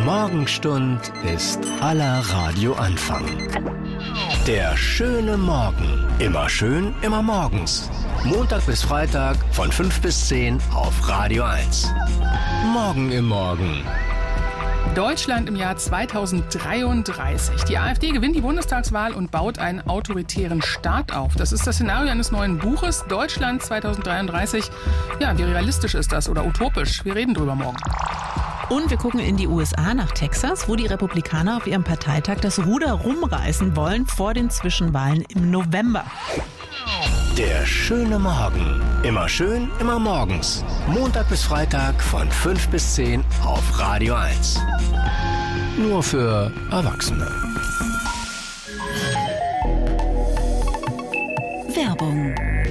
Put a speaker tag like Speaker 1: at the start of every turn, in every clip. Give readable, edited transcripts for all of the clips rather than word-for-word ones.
Speaker 1: Morgenstund ist aller Radioanfang. Der schöne Morgen. Immer schön, immer morgens. Montag bis Freitag von 5 bis 10 auf Radio 1. Morgen im Morgen.
Speaker 2: Deutschland im Jahr 2033. Die AfD gewinnt die Bundestagswahl und baut einen autoritären Staat auf. Das ist das Szenario eines neuen Buches, Deutschland 2033. Ja, wie realistisch ist das oder utopisch? Wir reden drüber morgen.
Speaker 3: Und wir gucken in die USA nach Texas, wo die Republikaner auf ihrem Parteitag das Ruder rumreißen wollen vor den Zwischenwahlen im November.
Speaker 1: Der schöne Morgen. Immer schön, immer morgens. Montag bis Freitag von 5 bis 10 auf Radio 1. Nur für Erwachsene.
Speaker 4: Werbung.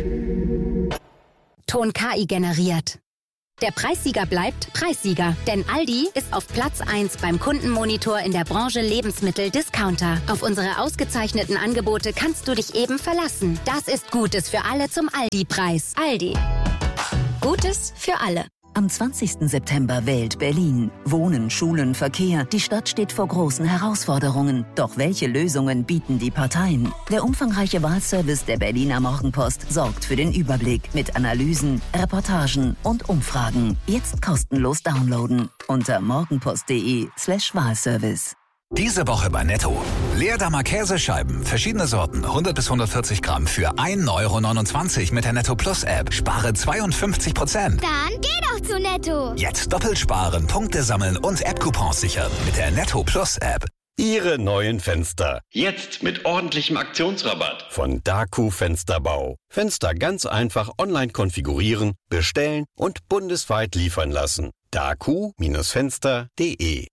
Speaker 4: Ton KI generiert. Der Preissieger bleibt Preissieger, denn Aldi ist auf Platz 1 beim Kundenmonitor in der Branche Lebensmittel-Discounter. Auf unsere ausgezeichneten Angebote kannst du dich eben verlassen. Das ist Gutes für alle zum Aldi-Preis. Aldi. Gutes für alle.
Speaker 5: Am 20. September wählt Berlin. Wohnen, Schulen, Verkehr. Die Stadt steht vor großen Herausforderungen. Doch welche Lösungen bieten die Parteien? Der umfangreiche Wahlservice der Berliner Morgenpost sorgt für den Überblick mit Analysen, Reportagen und Umfragen. Jetzt kostenlos downloaden unter morgenpost.de/Wahlservice.
Speaker 6: Diese Woche bei Netto. Leerdammer Käsescheiben, verschiedene Sorten, 100 bis 140 Gramm für 1,29 € mit der Netto Plus App. Spare 52%.
Speaker 7: Dann geh doch zu Netto.
Speaker 6: Jetzt doppelt sparen, Punkte sammeln und App-Coupons sichern mit der Netto Plus App.
Speaker 8: Ihre neuen Fenster.
Speaker 9: Jetzt mit ordentlichem Aktionsrabatt.
Speaker 8: Von Daku Fensterbau. Fenster ganz einfach online konfigurieren, bestellen und bundesweit liefern lassen. daku-fenster.de.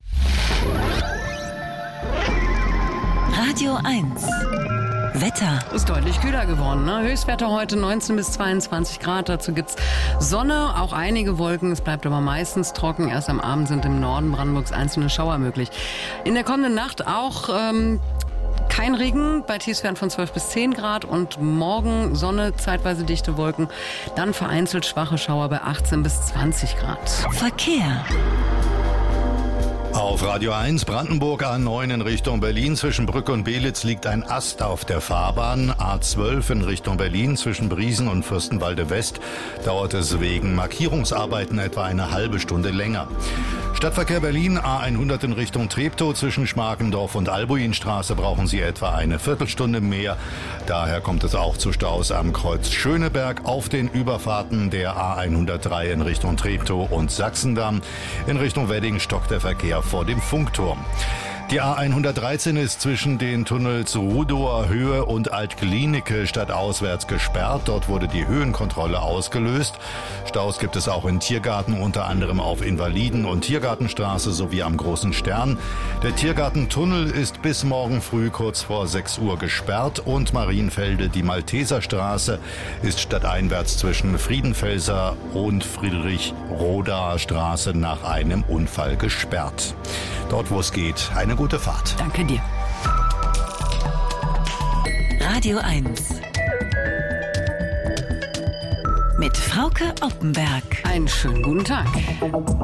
Speaker 5: Radio 1. Wetter.
Speaker 10: Ist deutlich kühler geworden. Ne? Höchstwerte heute 19 bis 22 Grad. Dazu gibt's Sonne, auch einige Wolken. Es bleibt aber meistens trocken. Erst am Abend sind im Norden Brandenburgs einzelne Schauer möglich. In der kommenden Nacht auch kein Regen, bei Tiefstwerten von 12 bis 10 Grad. Und morgen Sonne, zeitweise dichte Wolken. Dann vereinzelt schwache Schauer bei 18 bis 20 Grad.
Speaker 5: Verkehr.
Speaker 11: Auf Radio 1 Brandenburg A9 in Richtung Berlin. Zwischen Brücke und Belitz liegt ein Ast auf der Fahrbahn. A12 in Richtung Berlin zwischen Briesen und Fürstenwalde West dauert es wegen Markierungsarbeiten etwa eine halbe Stunde länger. Stadtverkehr Berlin A100 in Richtung Treptow zwischen Schmargendorf und Albuinstraße brauchen Sie etwa eine Viertelstunde mehr. Daher kommt es auch zu Staus am Kreuz Schöneberg auf den Überfahrten der A103 in Richtung Treptow und Sachsendamm. In Richtung Wedding stockt der Verkehr vor dem Funkturm. Die A113 ist zwischen den Tunnels Rudower Höhe und Altklinike stadtauswärts gesperrt. Dort wurde die Höhenkontrolle ausgelöst. Staus gibt es auch in Tiergarten, unter anderem auf Invaliden- und Tiergartenstraße sowie am Großen Stern. Der Tiergartentunnel ist bis morgen früh kurz vor 6 Uhr gesperrt und Marienfelde, die Malteserstraße, ist stadteinwärts zwischen Friedenfelser und Friedrich-Roda Straße nach einem Unfall gesperrt. Dort, wo es geht, eine gute Fahrt.
Speaker 10: Danke dir.
Speaker 5: Radio 1. Mit Frauke Oppenberg.
Speaker 10: Einen schönen guten Tag.